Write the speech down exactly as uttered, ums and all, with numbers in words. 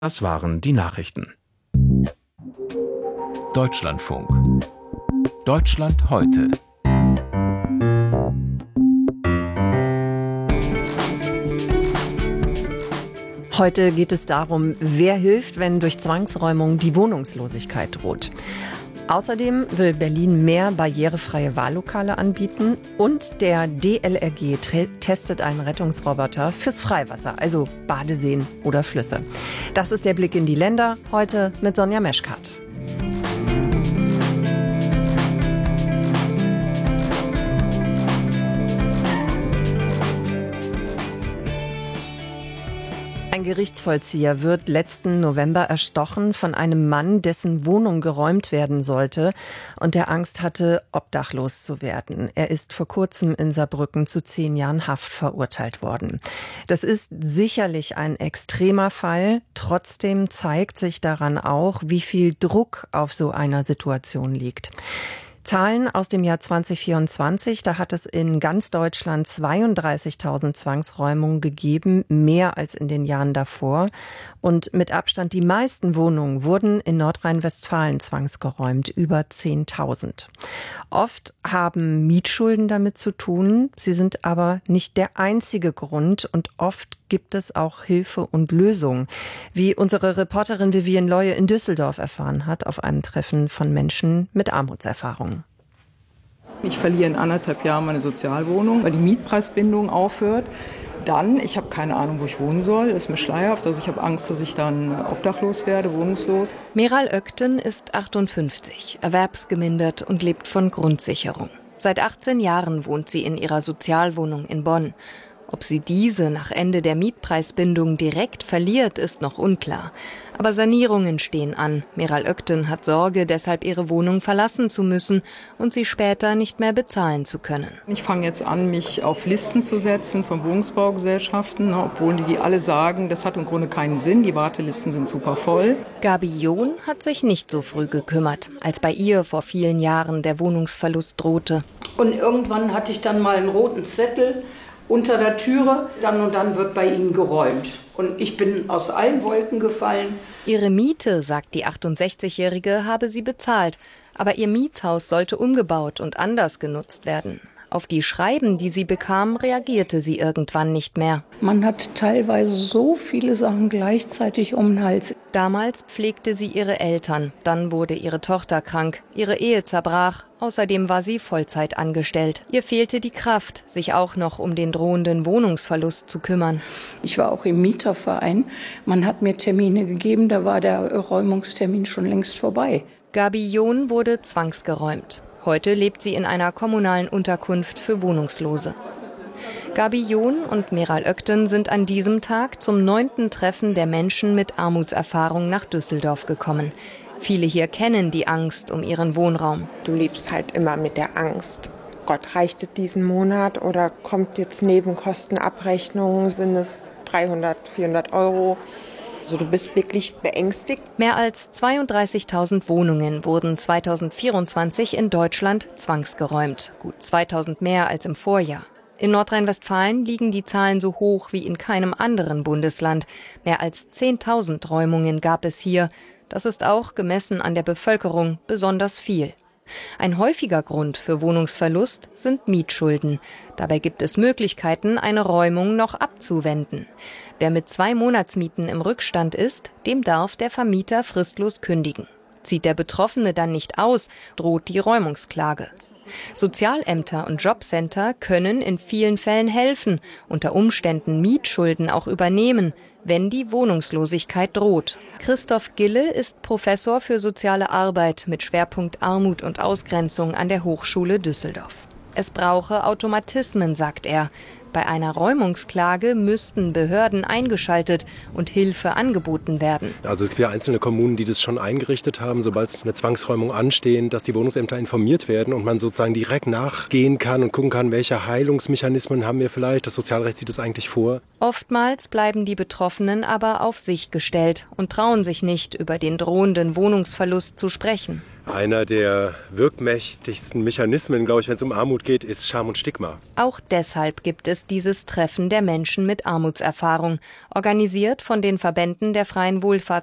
Das waren die Nachrichten. Deutschlandfunk. Deutschland heute. Heute geht es darum, wer hilft, wenn durch Zwangsräumung die Wohnungslosigkeit droht. Außerdem will Berlin mehr barrierefreie Wahllokale anbieten und der D L R G tre- testet einen Rettungsroboter fürs Freiwasser, also Badeseen oder Flüsse. Das ist der Blick in die Länder, heute mit Sonja Meschkat. Ein Gerichtsvollzieher wird letzten November erstochen von einem Mann, dessen Wohnung geräumt werden sollte und der Angst hatte, obdachlos zu werden. Er ist vor kurzem in Saarbrücken zu zehn Jahren Haft verurteilt worden. Das ist sicherlich ein extremer Fall. Trotzdem zeigt sich daran auch, wie viel Druck auf so einer Situation liegt. Zahlen aus dem Jahr zwanzig vierundzwanzig, da hat es in ganz Deutschland zweiunddreißigtausend Zwangsräumungen gegeben, mehr als in den Jahren davor. Und mit Abstand die meisten Wohnungen wurden in Nordrhein-Westfalen zwangsgeräumt, über zehntausend. Oft haben Mietschulden damit zu tun, sie sind aber nicht der einzige Grund und oft gibt es auch Hilfe und Lösungen, wie unsere Reporterin Vivian Leue in Düsseldorf erfahren hat auf einem Treffen von Menschen mit Armutserfahrung. Ich verliere in anderthalb Jahren meine Sozialwohnung, weil die Mietpreisbindung aufhört. Dann, ich habe keine Ahnung, wo ich wohnen soll, ist mir schleierhaft. Also ich habe Angst, dass ich dann obdachlos werde, wohnungslos. Meral Ökten ist achtundfünfzig, erwerbsgemindert und lebt von Grundsicherung. Seit achtzehn Jahren wohnt sie in ihrer Sozialwohnung in Bonn. Ob sie diese nach Ende der Mietpreisbindung direkt verliert, ist noch unklar. Aber Sanierungen stehen an. Meral Ökten hat Sorge, deshalb ihre Wohnung verlassen zu müssen und sie später nicht mehr bezahlen zu können. Ich fange jetzt an, mich auf Listen zu setzen von Wohnungsbaugesellschaften, obwohl die alle sagen, das hat im Grunde keinen Sinn, die Wartelisten sind super voll. Gabi John hat sich nicht so früh gekümmert, als bei ihr vor vielen Jahren der Wohnungsverlust drohte. Und irgendwann hatte ich dann mal einen roten Zettel unter der Türe, dann und dann wird bei ihnen geräumt. Und ich bin aus allen Wolken gefallen. Ihre Miete, sagt die achtundsechzigjährige, habe sie bezahlt. Aber ihr Mietshaus sollte umgebaut und anders genutzt werden. Auf die Schreiben, die sie bekam, reagierte sie irgendwann nicht mehr. Man hat teilweise so viele Sachen gleichzeitig um den Hals. Damals pflegte sie ihre Eltern, dann wurde ihre Tochter krank, ihre Ehe zerbrach, außerdem war sie Vollzeit angestellt. Ihr fehlte die Kraft, sich auch noch um den drohenden Wohnungsverlust zu kümmern. Ich war auch im Mieterverein, man hat mir Termine gegeben, da war der Räumungstermin schon längst vorbei. Gabi John wurde zwangsgeräumt. Heute lebt sie in einer kommunalen Unterkunft für Wohnungslose. Gabi John und Meral Ökten sind an diesem Tag zum neunten Treffen der Menschen mit Armutserfahrung nach Düsseldorf gekommen. Viele hier kennen die Angst um ihren Wohnraum. Du lebst halt immer mit der Angst. Gott, reicht es diesen Monat oder kommt jetzt Nebenkostenabrechnung, sind es dreihundert, vierhundert Euro? Also du bist wirklich beängstigt. Mehr als zweiunddreißigtausend Wohnungen wurden zweitausendvierundzwanzig in Deutschland zwangsgeräumt. Gut zweitausend mehr als im Vorjahr. In Nordrhein-Westfalen liegen die Zahlen so hoch wie in keinem anderen Bundesland. Mehr als zehntausend Räumungen gab es hier. Das ist auch, gemessen an der Bevölkerung, besonders viel. Ein häufiger Grund für Wohnungsverlust sind Mietschulden. Dabei gibt es Möglichkeiten, eine Räumung noch abzuwenden. Wer mit zwei Monatsmieten im Rückstand ist, dem darf der Vermieter fristlos kündigen. Zieht der Betroffene dann nicht aus, droht die Räumungsklage. Sozialämter und Jobcenter können in vielen Fällen helfen, unter Umständen Mietschulden auch übernehmen, wenn die Wohnungslosigkeit droht. Christoph Gille ist Professor für soziale Arbeit mit Schwerpunkt Armut und Ausgrenzung an der Hochschule Düsseldorf. Es brauche Automatismen, sagt er. Bei einer Räumungsklage müssten Behörden eingeschaltet und Hilfe angeboten werden. Also es gibt ja einzelne Kommunen, die das schon eingerichtet haben, sobald eine Zwangsräumung ansteht, dass die Wohnungsämter informiert werden und man sozusagen direkt nachgehen kann und gucken kann, welche Heilungsmechanismen haben wir vielleicht. Das Sozialrecht sieht das eigentlich vor. Oftmals bleiben die Betroffenen aber auf sich gestellt und trauen sich nicht, über den drohenden Wohnungsverlust zu sprechen. Einer der wirkmächtigsten Mechanismen, glaube ich, wenn es um Armut geht, ist Scham und Stigma. Auch deshalb gibt es dieses Treffen der Menschen mit Armutserfahrung, organisiert von den Verbänden der freien Wohlfahrt